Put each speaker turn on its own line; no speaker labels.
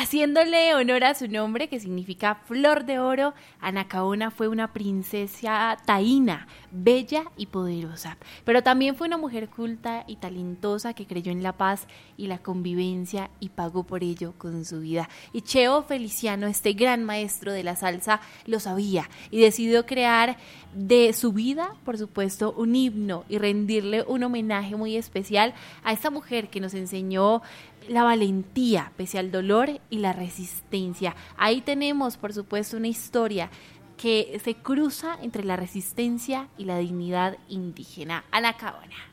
Haciéndole honor a su nombre, que significa flor de oro, Anacaona fue una princesa taína, bella y poderosa, pero también fue una mujer culta y talentosa que creyó en la paz y la convivencia y pagó por ello con su vida. Y Cheo Feliciano, este gran maestro de la salsa, lo sabía y decidió crear de su vida, por supuesto, un himno y rendirle un homenaje muy especial a esta mujer que nos enseñó la valentía pese al dolor y la resistencia. Ahí tenemos, por supuesto, una historia que se cruza entre la resistencia y la dignidad indígena. Anacaona.